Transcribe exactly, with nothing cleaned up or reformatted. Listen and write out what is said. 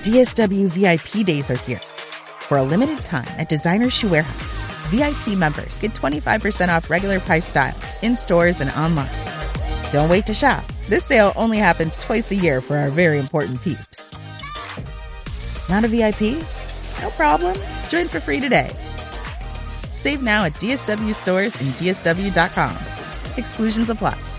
D S W V I P days are here. For a limited time at Designer Shoe Warehouse, V I P members get twenty-five percent off regular price styles in stores and online. Don't wait to shop. This sale only happens twice a year for our very important peeps. Not a V I P? No problem. Join for free today. Save now at D S W stores and D S W dot com. Exclusions apply.